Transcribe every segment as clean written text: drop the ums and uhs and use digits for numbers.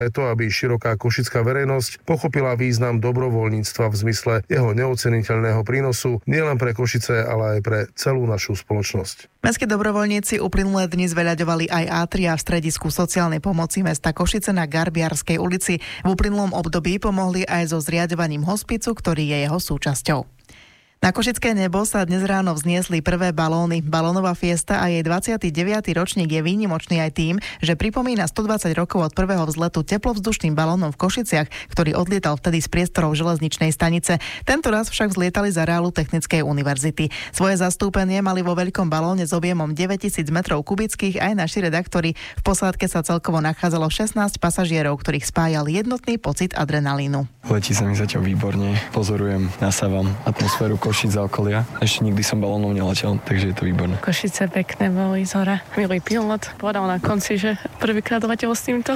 je to, aby široká košická verejnosť pochopila význam dobrovoľníctva v zmysle jeho neoceniteľného prínosu nielen pre Košice, ale aj pre celú našu spoločnosť. Mestskí dobrovoľníci uplynulé dni zveľaďovali aj átria v stredisku sociálnej pomoci mesta Košice na Garbiarskej ulici. V uplynulom období pomohli aj so zriaďovaním hospicu, ktorý je jeho súčasťou. Na košické nebo sa dnes ráno vzniesli prvé balóny. Balónová fiesta a jej 29. ročník je výnimočný aj tým, že pripomína 120 rokov od prvého vzletu teplovzdušným balónom v Košiciach, ktorý odlietal vtedy z priestorov železničnej stanice. Tento raz však vzlietali z areálu Technickej univerzity. Svoje zastúpenie mali vo veľkom balóne s objemom 9000 metrov kubických aj naši redaktori. V posádke sa celkovo nachádzalo 16 pasažierov, ktorých spájal jednotný pocit adrenalínu. Letí sa mi zatiaľ výborne. Pozorujem, nasávam atmosféru Košic a okolia. Ešte nikdy som balónom neletel, takže je to výborné. Košice pekné boli z hora. Milý pilot povedal na konci, že prvýkrát letel s týmto.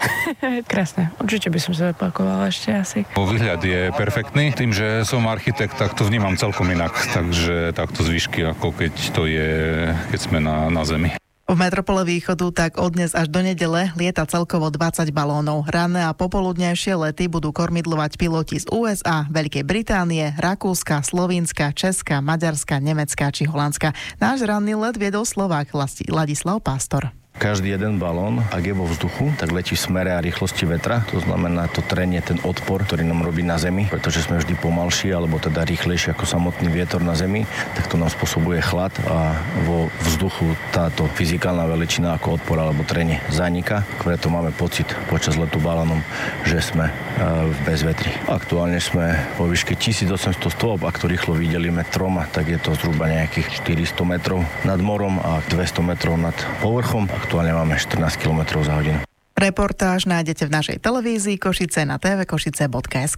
Krásne. Určite by som sa opakovala ešte asi. Výhľad je perfektný. Tým, že som architekt, tak to vnímam celkom inak. Takže takto zvyšky, ako keď to je, keď sme na zemi. V metropole Východu tak od dnes až do nedele lieta celkovo 20 balónov. Ranné a popoludnejšie lety budú kormidlovať piloti z USA, Veľkej Británie, Rakúska, Slovinska, Česka, Maďarska, Nemecka či Holandska. Náš ranný let viedol Slovák Ladislav Pastor. Každý jeden balón, ak je vo vzduchu, tak letí v smere a rýchlosti vetra. To znamená to trenie, ten odpor, ktorý nám robí na zemi, pretože sme vždy pomalší alebo teda rýchlejší ako samotný vietor na zemi, tak to nám spôsobuje chlad a vo vzduchu táto fyzikálna veličina ako odpor alebo trenie zanika. Preto máme pocit počas letu balónom, že sme v bezvetri. Aktuálne sme vo výške 1800 stôp, ak to rýchlo vydelíme troma, tak je to zhruba nejakých 400 metrov nad morom a 200 metrov nad povrchom. Aktuálne máme 14 km za hodinu. Reportáž nájdete v našej televízii Košice na tvkošice.sk.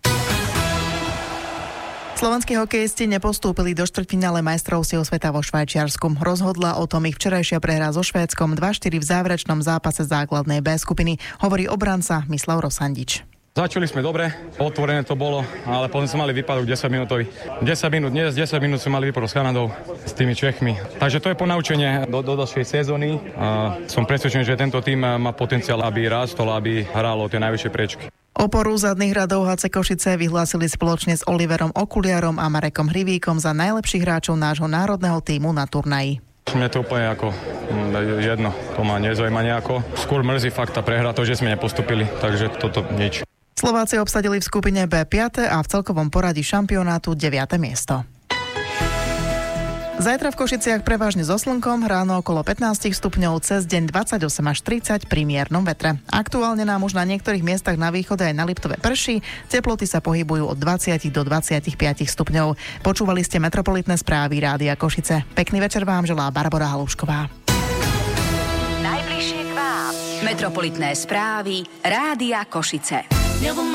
Slovenskí hokejisti nepostúpili do štvrťfinále majstrovstiev sveta vo Švajčiarsku. Rozhodla o tom ich včerajšia prehra so Švédskom 2-4 v záverečnom zápase základnej B skupiny, hovorí obranca Mislav Rosandič. Začali sme dobre, otvorené to bolo, ale potom sme mali výpadok 10 minútový. 10 minút dnes, 10 minút sme mali výpadok s Kanadou, s tými Čechmi. Takže to je ponaučenie do ďalšej sezóny. Som presvedčený, že tento tým má potenciál, aby rástol, aby hral o tie najvyššie priečky. Oporu zadných radov HC Košice vyhlásili spoločne s Oliverom Okuliarom a Marekom Hrivíkom za najlepších hráčov nášho národného tímu na turnaji. Mne to úplne ako jedno, to ma nezaujíma nejako. Skôr mrzí fakt tá prehra, to, že sme nepostupili, takže toto nič. Slováci obsadili v skupine B 5. a v celkovom poradí šampionátu 9. miesto. Zajtra v Košiciach prevažne so slnkom, ráno okolo 15 stupňov, cez deň 28 až 30 pri miernom vetre. Aktuálne nám už na niektorých miestach na východe aj na Liptove prší, teploty sa pohybujú od 20 do 25 stupňov. Počúvali ste metropolitné správy Rádia Košice. Pekný večer vám želá Barbora Halušková. Najbližšie k vám. Metropolitné správy Rádia Košice.